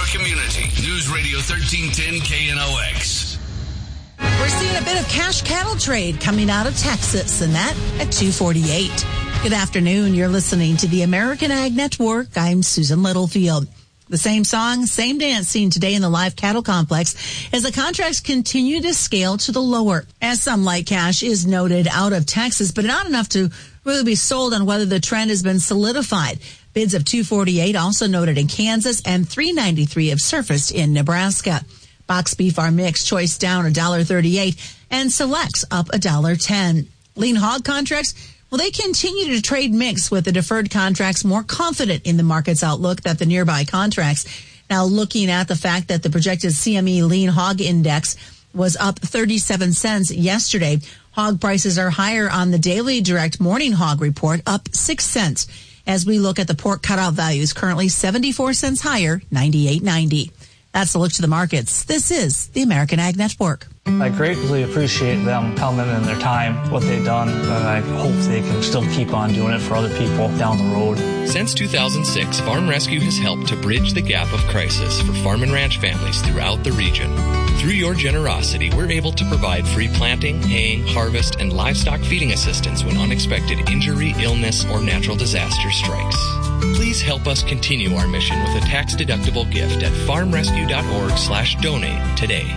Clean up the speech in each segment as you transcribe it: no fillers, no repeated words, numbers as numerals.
community. News Radio 1310 KNOX. We're seeing a bit of cash cattle trade coming out of Texas, and that at 248. Good afternoon. You're listening to the American Ag Network. I'm Susan Littlefield. The same song, same dance seen today in the live cattle complex as the contracts continue to scale to the lower. As some light cash is noted out of Texas, but not enough to really be sold on whether the trend has been solidified. Bids of 248 also noted in Kansas, and 393 have surfaced in Nebraska. Box beef are mixed, choice down $1.38, and selects up $1.10. Lean hog contracts, well, they continue to trade mixed, with the deferred contracts more confident in the market's outlook than the nearby contracts. Now, looking at the fact that the projected CME lean hog index was up 37 cents yesterday, hog prices are higher on the daily direct morning hog report, up 6 cents. As we look at the pork cutout values, currently 74 cents higher, $98.90. That's a look to the markets. This is the American Ag Network. I greatly appreciate them coming in their time, what they've done, and I hope they can still keep on doing it for other people down the road. Since 2006, Farm Rescue has helped to bridge the gap of crisis for farm and ranch families throughout the region. Through your generosity, we're able to provide free planting, haying, harvest, and livestock feeding assistance when unexpected injury, illness, or natural disaster strikes. Please help us continue our mission with a tax-deductible gift at farmrescue.org/donate today.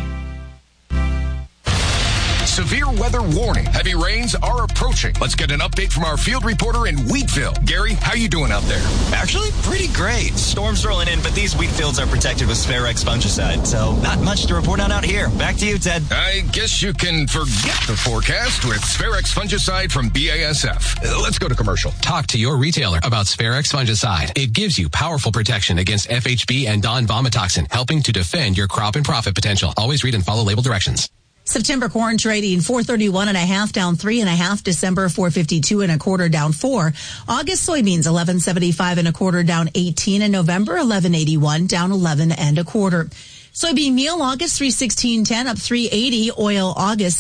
Severe weather warning. Heavy rains are approaching. Let's get an update from our field reporter in Wheatville. Gary, how you doing out there? Actually, pretty great. Storms rolling in, but these wheat fields are protected with Spharex fungicide, so not much to report on out here. Back to you, Ted. I guess you can forget the forecast with Spharex fungicide from BASF. Let's go to commercial. Talk to your retailer about Spharex fungicide. It gives you powerful protection against FHB and Don vomitoxin, helping to defend your crop and profit potential. Always read and follow label directions. September corn trading 431.5 down 3.5. December 452.25 down 4. August soybeans 11.75 down 18, and November 11.81 down 11.25. Soybean meal August 316.10 up 3.80. Oil August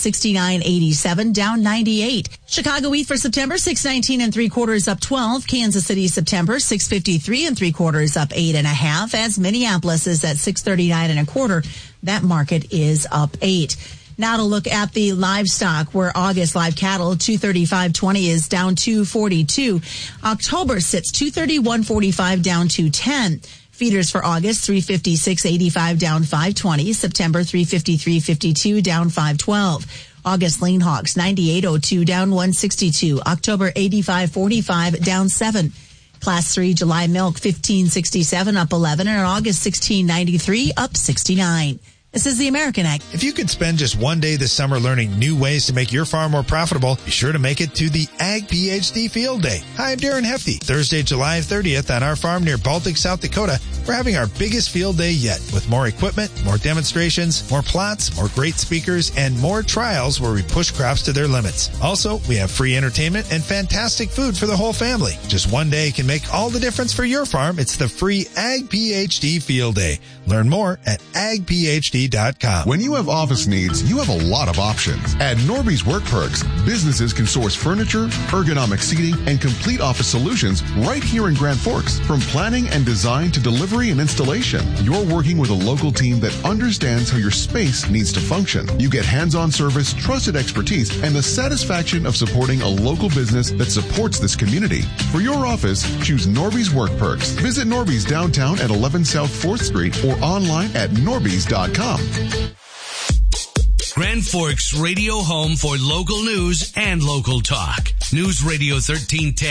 69.87 down 98. Chicago wheat for September 619.75 up 12. Kansas City September 653.75 up 8.5. As Minneapolis is at 639.25. That market is up 8. Now to look at the livestock, where August live cattle 235.20 is down 242. October sits 231.45 down 210. Feeders for August 356.85 down 520. September 353.52 down 512. August lean hogs 98.02 down 162. October 85.45 down 7. Class 3 July milk 15.67 up 11, and August 16.93 up 69. This is the American Ag. If you could spend just one day this summer learning new ways to make your farm more profitable, be sure to make it to the Ag PhD Field Day. Hi, I'm Darren Hefty. Thursday, July 30th on our farm near Baltic, South Dakota, we're having our biggest field day yet, with more equipment, more demonstrations, more plots, more great speakers, and more trials where we push crops to their limits. Also, we have free entertainment and fantastic food for the whole family. Just one day can make all the difference for your farm. It's the free Ag PhD Field Day. Learn more at agphd.com. When you have office needs, you have a lot of options. At Norby's Work Perks, businesses can source furniture, ergonomic seating, and complete office solutions right here in Grand Forks. From planning and design to delivery and installation, you're working with a local team that understands how your space needs to function. You get hands-on service, trusted expertise, and the satisfaction of supporting a local business that supports this community. For your office, choose Norby's Work Perks. Visit Norby's downtown at 11 South 4th Street or online at norbys.com. Grand Forks radio home for local news and local talk. News Radio 1310